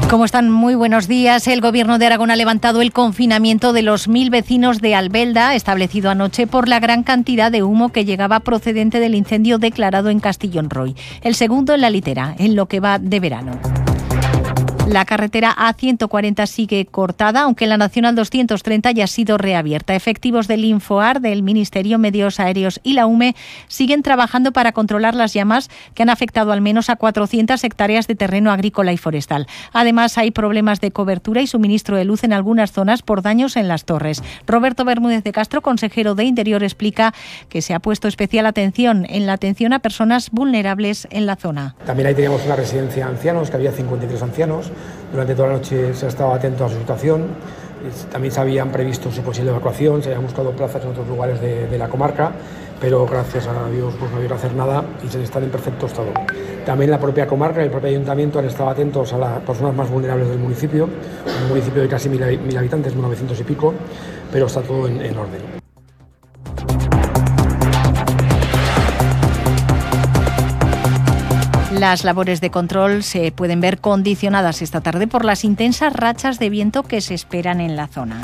¿Cómo están? Muy buenos días. El Gobierno de Aragón ha levantado el confinamiento de los 1.000 vecinos de Albelda, establecido anoche por la gran cantidad de humo que llegaba procedente del incendio declarado en Castillón Roy, el segundo en la litera, en lo que va de verano. La carretera A140 sigue cortada, aunque la Nacional 230 ya ha sido reabierta. Efectivos del Infoar, del Ministerio Medios Aéreos y la UME siguen trabajando para controlar las llamas que han afectado al menos a 400 hectáreas de terreno agrícola y forestal. Además, hay problemas de cobertura y suministro de luz en algunas zonas por daños en las torres. Roberto Bermúdez de Castro, consejero de Interior, explica que se ha puesto especial atención en la atención a personas vulnerables en la zona. También ahí teníamos una residencia de ancianos, que había 53 ancianos. Durante toda la noche se ha estado atento a su situación. También se habían previsto su posible evacuación, se habían buscado plazas en otros lugares de la comarca, pero gracias a Dios pues no había que hacer nada y se están en perfecto estado. También la propia comarca y el propio ayuntamiento han estado atentos a las personas más vulnerables del municipio, un municipio de casi 1.000 habitantes, 900 y pico, pero está todo en orden. Las labores de control se pueden ver condicionadas esta tarde por las intensas rachas de viento que se esperan en la zona.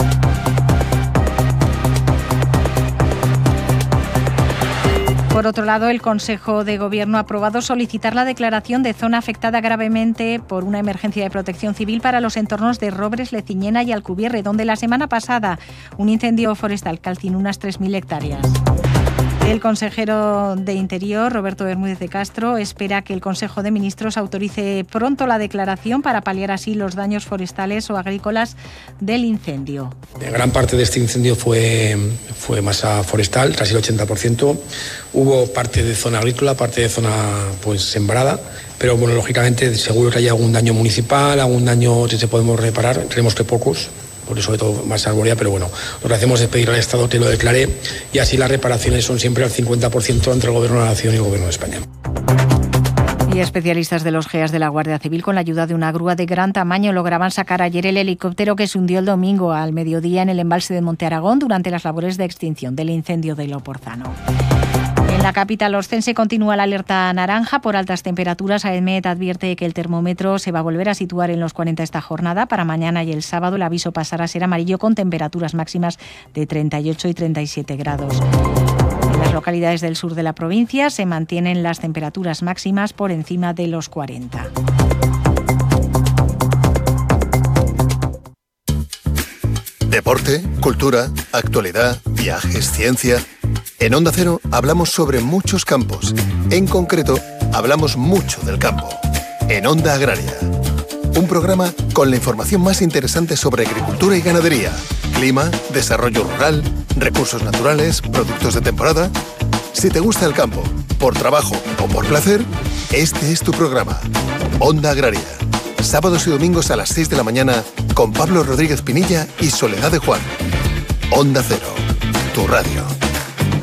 Por otro lado, el Consejo de Gobierno ha aprobado solicitar la declaración de zona afectada gravemente por una emergencia de protección civil para los entornos de Robres, Leciñena y Alcubierre, donde la semana pasada un incendio forestal calcinó unas 3.000 hectáreas. El consejero de Interior, Roberto Bermúdez de Castro, espera que el Consejo de Ministros autorice pronto la declaración para paliar así los daños forestales o agrícolas del incendio. Gran parte de este incendio fue masa forestal, casi el 80%. Hubo parte de zona agrícola, parte de zona sembrada, pero bueno, lógicamente seguro que haya algún daño municipal, algún daño que se podemos reparar, creemos que pocos. Sobre todo más arbórea, pero bueno, lo que hacemos es pedir al Estado que lo declare y así las reparaciones son siempre al 50% entre el Gobierno de la Nación y el Gobierno de España. Y especialistas de los GEAS de la Guardia Civil, con la ayuda de una grúa de gran tamaño, lograban sacar ayer el helicóptero que se hundió el domingo al mediodía en el embalse de Monte Aragón durante las labores de extinción del incendio de Loporzano. En la capital oscense continúa la alerta naranja por altas temperaturas. AEMET advierte que el termómetro se va a volver a situar en los 40 esta jornada. Para mañana y el sábado el aviso pasará a ser amarillo con temperaturas máximas de 38 y 37 grados. En las localidades del sur de la provincia se mantienen las temperaturas máximas por encima de los 40. Deporte, cultura, actualidad, viajes, ciencia. En Onda Cero hablamos sobre muchos campos. En concreto, hablamos mucho del campo. En Onda Agraria. Un programa con la información más interesante sobre agricultura y ganadería, clima, desarrollo rural, recursos naturales, productos de temporada. Si te gusta el campo, por trabajo o por placer, este es tu programa. Onda Agraria. Sábados y domingos a las 6 de la mañana con Pablo Rodríguez Pinilla y Soledad de Juan. Onda Cero, tu radio.